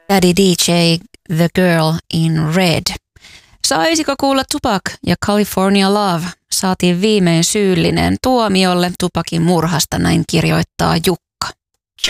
Daddy DJ, The Girl in Red. Saisiko kuulla Tupac ja California Love? Saatiin viimein syyllinen tuomiolle Tupacin murhasta, näin kirjoittaa Jukka.